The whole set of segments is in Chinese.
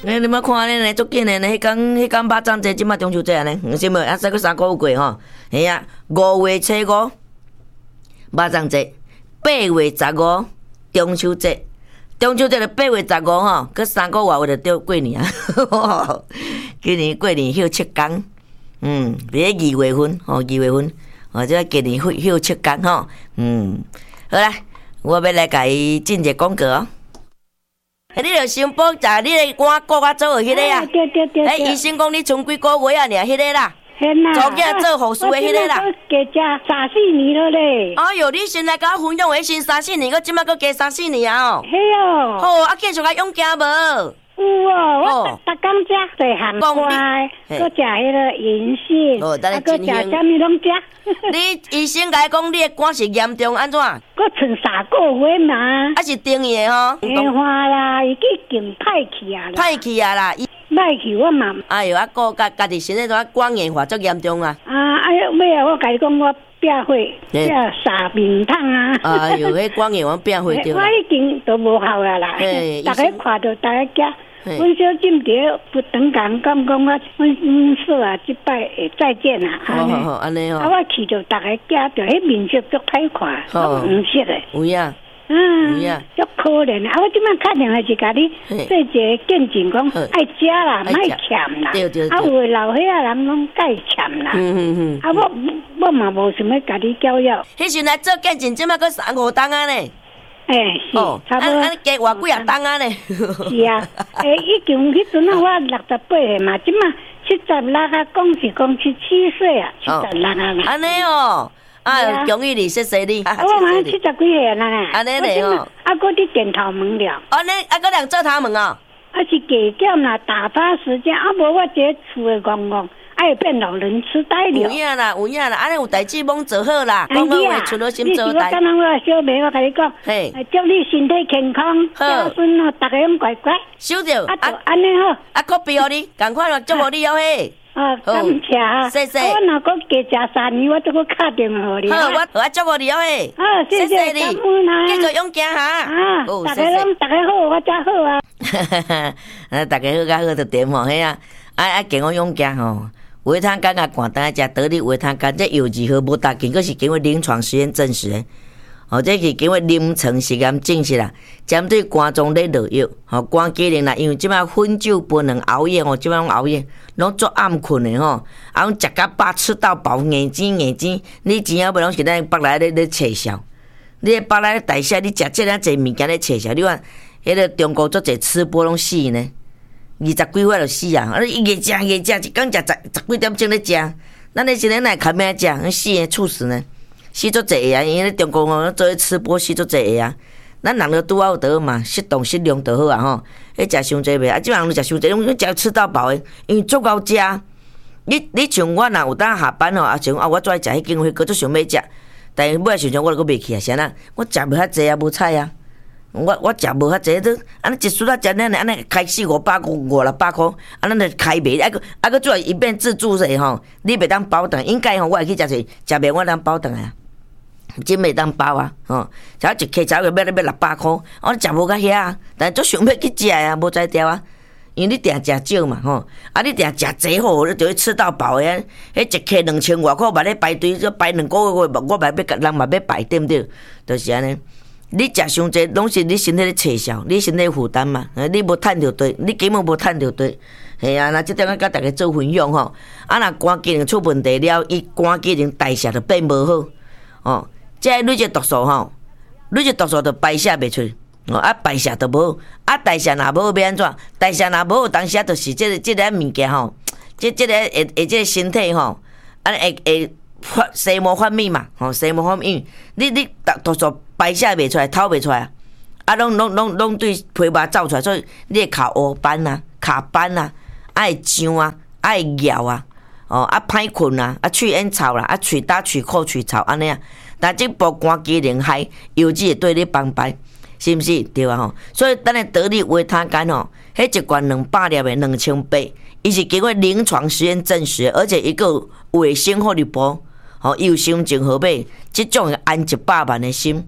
你莫看咧呢，足紧的呢。迄天肉粽节，即马中秋节呢，是无？啊，再过3个月过吼。嘿啊，5月初5肉粽节，8月15中秋节。中秋节就8月15吼，佮3个月就到过年啊。今年过年休7天，伫2月份吼，2月份，即今年休7天吼，好啦，我要来甲伊进一个广告哦。你着先报食你个碗锅甲做迄个啊？对。医生讲你剩几个月啊？尔迄个啦。做囝做护士的迄个啦。 加加3-4年了咧。 哎哟，你先来甲我分享的先3-4年，我即摆搁加3-4年啊哦。 嘿哦。 好，啊继续甲用行无？ 有哦，我逐工食细汉瓜，搁食迄个银杏，搁食啥物拢食。 你医生甲讲你的肝是严重安怎？ 搁剩3个月嘛。 啊是定义的吼。 变化啦，已经歹去啊啦。 歹去啊啦。 歹去我嘛。 哎哟，啊个家己身体都肝硬化足严重啊。 哎呀，尾啊，我甲你讲我。变火，变三面烫啊！ 哎哟，迄光眼王变火着。 我已经都无效啊啦，大家看到大家惊。阮小金蝶不等讲讲我说啊，即摆会再见啦。 好，安尼哦。 啊，我去着大家惊着，迄面色足歹看，黄色的。 有影。 有影。足可怜啊！我即摆打电话是甲你做一个见证，讲爱食啦，莫欠啦。 对。 啊，有的老岁仔人拢介欠啦。啊，我嘛无想要甲你教育。 迄时来做见证，即摆搁3-5天啊呢。 是，差不多。 啊，加偌几啊天啊呢？ 是啊，已经迄阵啊，我68岁嘛，即摆76啊，讲是讲77岁啊，76啊嘛。 安尼哦。啊，恭喜你，谢谢你。 我嘛70几岁啦呢。 安尼嘞哦。 啊，搁伫电头门了。 安尼，啊，搁人做头门哦。 啊，是加减啦，打发时间。啊，无我这厝的公公，会变老人痴呆了。 有影啦，安尼有代志忙做好啦，讲好话，出好心做代。 你是我刚刚我小妹，我甲你讲，祝你身体健康，孝顺哦，大家拢乖乖。 收着。 啊，安尼好。 啊，可比互你，赶快祝福你哦嘿。 感谢啊！ 谢谢。 我若搁加食3年，我都搁打电话你。 好，我祝福你哦嘿。 谢谢你， 继续勇敢哈。 大家好，我才好啊。大家好甲好就对吼，嘿啊，健康勇敢吼。维他干啊，寒当食得力维他干，这药剂好无大经，佫是经过临床实验证实的。这是经过临床实验证实啦，针对肝脏咧落药，肝机能啦，因为即摆烟酒槟榔熬夜即摆拢熬夜，拢做暗困的吼，啊，拢食甲饱吃到饱，眼睛，你钱也袂拢是咱北来咧撤销，你北来代谢，你食这样济物件咧撤销，你看，迄个中国足济吃播拢死呢，20几岁就死啊，啊，伊越食，一工食十几点钟咧食，咱咧现在哪看咩食，死的猝死呢？死足济啊！因为中国做咧吃播死足济啊，咱人就拄好得嘛，适当适量就好啊吼。迄食伤济袂啊，即人都食伤济，拢食吃到饱诶，因为足够食。你像我若有当下班吼，像我最爱食迄间火锅，足想要食，但是尾仔想我就阁袂去啊，啥呐？我食无遐济啊，无菜啊。我食无遐济都，安尼一输啊食安尼开400-500、500-600箍，安尼就开卖，还做一遍自助者吼，你袂当包顿，应该吼我会去食者，食袂我当包顿啊。真袂当包啊，炒一客炒个要600箍，我食无甲遐啊，但足想要去食啊，无才调啊，因为你定食少嘛吼，啊你定食济好，你就会吃到饱诶，迄一客2000外箍，嘛咧排队，排2个月，我嘛要人嘛要排，对毋对？就是安尼，你食伤济，拢是你身体咧撤销，你身体负担嘛，你无趁着对，你根本无趁着对，系啊，那即点甲大家做分享吼，啊若肝机能出问题了，伊肝机能代谢就变无好，哦。即个累积毒素吼，累积毒素就排泄袂出，啊排泄就无好，啊代谢若无要安怎？代谢若无好，当时就是即个物件吼，即个会即个身体吼，啊会西毛发密嘛，西毛发密，你毒素排泄袂出来，透袂出来，啊拢对皮肤走出来，所以你会卡黑斑啊、卡斑啊，啊会痒啊、啊会咬啊，啊歹困啊、啊喙烟臭啦、啊喙焦、喙苦、喙臭安尼啊。但这部肝机能害，油脂会对你帮败，是毋是？对啊吼。所以咱的得力维他干吼，迄一罐200粒的2800，伊是经过临床实验证实，而且伊个卫生福利部，伊有心情好买，即种的安100万的心，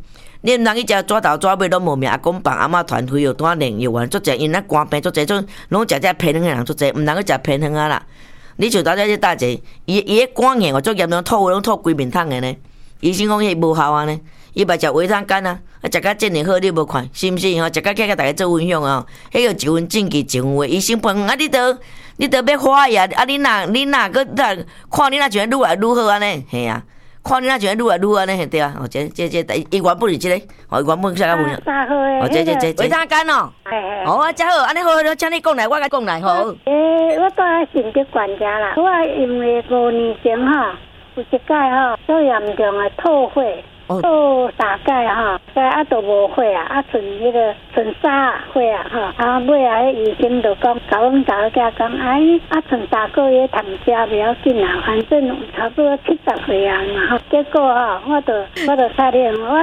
你毋通去食纸头纸尾拢无命，阿公放阿嬷团肥肉单练药丸，足济因那肝病足济，种拢食这偏远的人足济，毋通去食偏远啊啦。你像大家这大姐，伊个肝炎哦，足严重，吐拢吐规面桶的呢。医生讲迄无效啊呢，伊别食维他干啊，食甲真诶好，你无看是毋是吼？食甲起甲大家做分享啊，迄个一分正气一分话，医生判啊，你都要花呀，啊你若个看你若就愈来愈好安尼，嘿啊。看你那就愈来愈安尼，对啊，哦，这，伊原本是这个，哦，原本啥个分？哦，这维他干哦，哦，真好，安尼好，请你讲来，我甲讲来好。 我在心血管家啦，我因为5年前哈，有一届哈，做严重的吐血。做3届哈，啊都无血啊，剩迄个剩3血啊哈，啊尾啊，迄医生就讲，甲阮查某囝讲，剩3个月通食袂要紧啊，反正差不多70岁啊嘛哈。结果哈，我就差点，我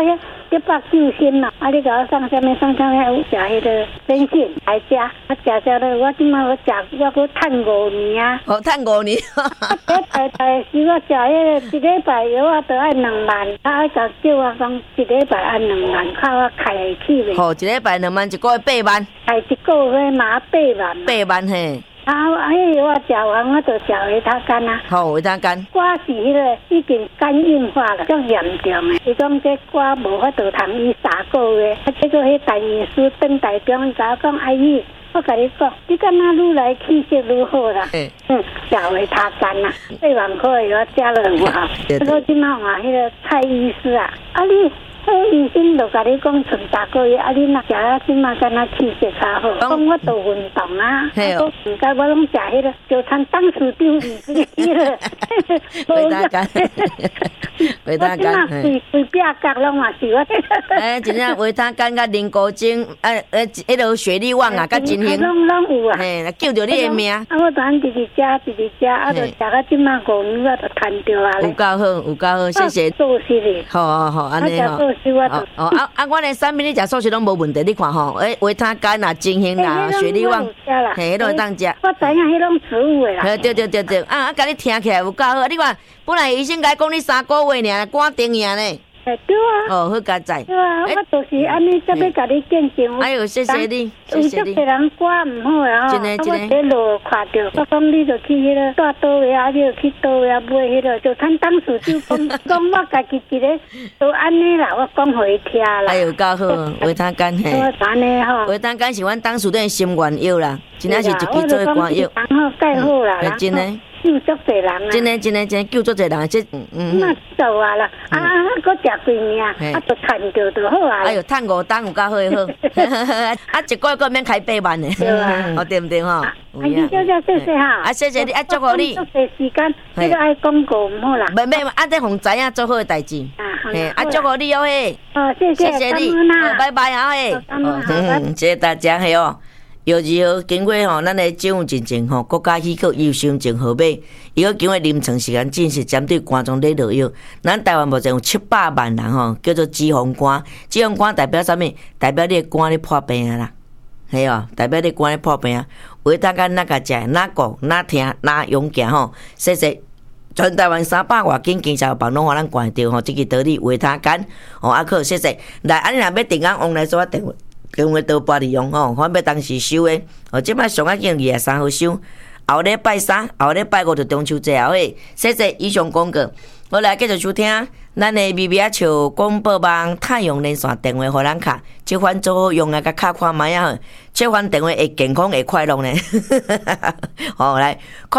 190啦，啊你甲我送啥物？有食迄个生信来食，啊食了，我即摆我食，我搁趁5年啊。 哦，趁5年。 大时我食迄个1礼拜药啊，都爱2万，啊甲叫我讲1礼拜按2万，靠我开会起袂。 好，1礼拜2万，一个月8万。 开一个月嘛8万。 8万嘿。 啊，迄药我食完，我就食维他干啊。 好，维他干。 我是迄个已经肝硬化了，足严重诶。伊讲这我无法度通医3个月，啊，结果迄大医师等台中甲我讲，阿姨，我甲你讲，你敢若愈来气色愈好啦。食维他干啊，8万块药食了有效。不过即马话迄个蔡医师啊，啊你。迄医生就甲你讲剩3个月，啊！你若食啊，即马敢若气色较好。讲我做运动啊，我唔该我拢食迄个，就参当市长迄个。 维他干，维他干。 规壁角拢嘛是我。 真正维他干甲林古精，迄落雪利旺啊，甲金兴。 拢有啊。 嘿，救着你的命。啊， 我当直直食，啊，就食到即马5年，我就赚着啊。 有够好，谢谢。 做事哩。 好，安尼吼。我连产品你食素食拢无问题，你看吼，维他干啦、金兴啦、雪利旺，嘿，拢会当食。 我知影迄种植物的啦。 对，啊，甲你听起来有够好，你看，本来医生甲讲你3个月尔，肝定尔呢。 对啊。 哦，好佳哉。 对啊，我就是安尼，才要甲你见证。 哎呦，谢谢你，谢谢你。 有足多人肝唔好啊，我伫路看到，我讲你就去迄个带倒位啊，你就去倒位啊买迄个，就趁当时就讲我家己一个都安尼啦，我讲互伊听啦。 哎呦，够好，维他干嘿。 安尼吼。 维他干是阮当时的心愿药啦，真正是一支做的肝药。 好盖好啦。 真的。 救足侪人啊！ 真的救足侪人，这那做啊啦，搁食几年啊，就趁着就好啊。 哎呦，趁5档有够好诶好，啊一个月免开8万诶，哦对毋对吼？ 你小姐谢谢哈， 啊谢谢你，啊祝福你。 足侪时间，这个爱广告唔好啦。 免，啊这互知影做好诶代志。啊祝福你哦嘿。 哦谢谢你，拜拜啊嘿。谢谢大家嘿哦。药剂好，经过吼，咱的政府进前吼，国家许可优先证号码，伊个经过临床时间证实针对肝脏内落药，咱台湾目前有700万人吼，叫做脂肪肝。脂肪肝代表啥物？代表你的肝咧破病啊啦，系哦，代表你肝咧破病啊。维他干哪个食？哪讲？哪听？哪勇行吼？谢谢。全台湾300外间经销房拢互咱管着吼，这个道理维他干哦，啊可谢谢。来，安尼若要订安往来做电话。电话都拨你用吼，反要当时收诶。哦，即摆上啊经23号收，后礼拜3、后礼拜5就中秋节后诶。谢谢以上广告，我来继续收听咱诶咪咪啊笑广播网太阳连线电话互咱卡，这款做好用啊，甲卡看卖啊，这款电话会健康会快乐呢。好来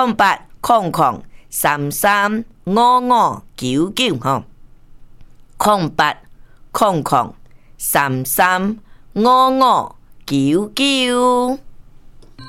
，0800335599吼，0800335599。